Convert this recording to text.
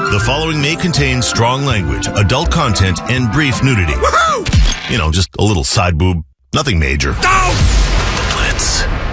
The following may contain strong language, adult content, and brief nudity. Woohoo! You know, just a little side boob. Nothing major. Go! The Blitz.